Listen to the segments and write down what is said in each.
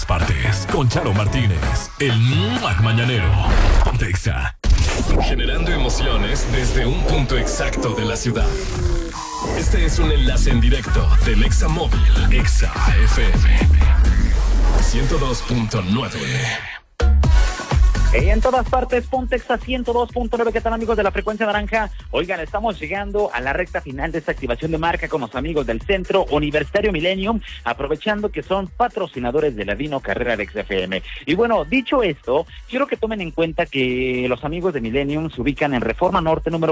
partes, con Charo Martínez, el mañanero. Ponte Exa. Generando emociones desde un punto exacto de la ciudad. Este es un enlace en directo del Exa Móvil, Exa FM 102.9. En todas partes, Pontex a 102.9. ¿Qué tal, amigos de la frecuencia naranja? Oigan, estamos llegando a la recta final de esta activación de marca con los amigos del Centro Universitario Millennium, aprovechando que son patrocinadores de la Dino Carrera de XFM. Y bueno, dicho esto, quiero que tomen en cuenta que los amigos de Millennium se ubican en Reforma Norte número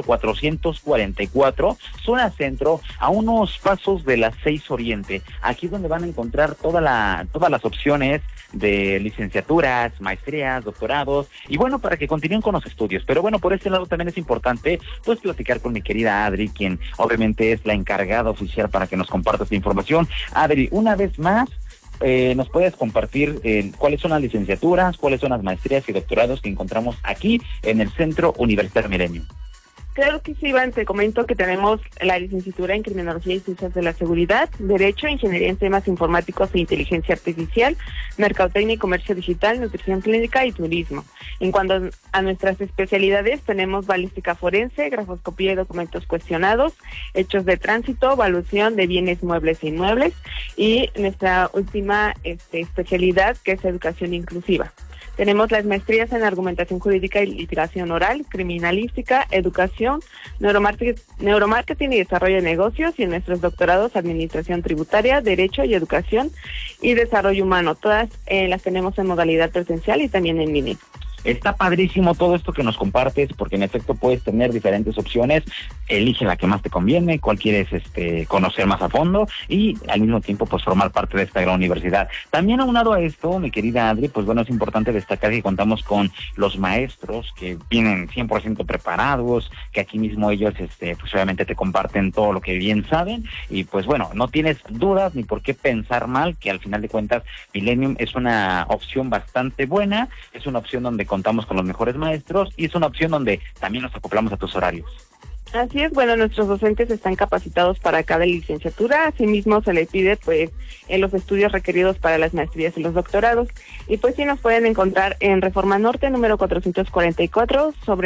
444, zona centro, a unos pasos de la 6 Oriente. Aquí es donde van a encontrar todas las opciones de licenciaturas, maestrías, doctorados, y bueno, para que continúen con los estudios. Pero bueno, por este lado también es importante pues platicar con mi querida Adri, quien obviamente es la encargada oficial para que nos comparta esta información. Adri, una vez más, ¿nos puedes compartir cuáles son las licenciaturas, cuáles son las maestrías y doctorados que encontramos aquí en el Centro Universitario Millennium? Claro que sí, Iván, te comento que tenemos la licenciatura en Criminología y Ciencias de la Seguridad, Derecho, Ingeniería en Temas Informáticos e Inteligencia Artificial, Mercadotecnia y Comercio Digital, Nutrición Clínica y Turismo. En cuanto a nuestras especialidades, tenemos Balística Forense, Grafoscopía y Documentos Cuestionados, Hechos de Tránsito, Evaluación de Bienes Muebles e Inmuebles, y nuestra última especialidad, que es Educación Inclusiva. Tenemos las maestrías en Argumentación Jurídica y Litigación Oral, Criminalística, Educación, Neuromarketing y Desarrollo de Negocios, y en nuestros doctorados Administración Tributaria, Derecho y Educación y Desarrollo Humano. Todas las tenemos en modalidad presencial y también en línea. Está padrísimo todo esto que nos compartes, porque en efecto puedes tener diferentes opciones. Elige la que más te conviene, cuál quieres conocer más a fondo, y al mismo tiempo pues formar parte de esta gran universidad. También aunado a esto, mi querida Adri, pues bueno, es importante destacar que contamos con los maestros que vienen 100% preparados, que aquí mismo ellos pues obviamente te comparten todo lo que bien saben, y pues bueno, no tienes dudas ni por qué pensar mal, que al final de cuentas Millennium es una opción bastante buena, es una opción donde contamos con los mejores maestros, y es una opción donde también nos acoplamos a tus horarios. Así es, bueno, nuestros docentes están capacitados para cada licenciatura. Asimismo se les pide pues los estudios requeridos para las maestrías y los doctorados, y pues sí nos pueden encontrar en Reforma Norte número 444 sobre